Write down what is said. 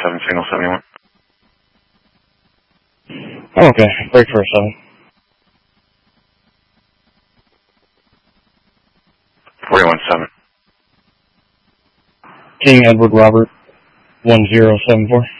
7, signal 71. Oh, okay. Break for a 7. 41-7. King Edward Robert 1074.